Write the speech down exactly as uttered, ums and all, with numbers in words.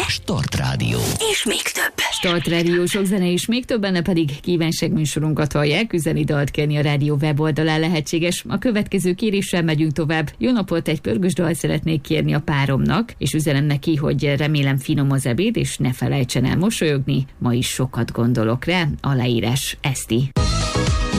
Start Rádió. És még több. Start Rádió, sok zene és még több, benne pedig kívánság műsorunkat hallják. Üzeni dalt kérni a rádió weboldalán lehetséges. A következő kéréssel megyünk tovább. Jó napot, egy pörgős dalt szeretnék kérni a páromnak, és üzenem neki, hogy remélem finom az ebéd, és ne felejtsen el mosolyogni. Ma is sokat gondolok rá. Aláírás Eszti.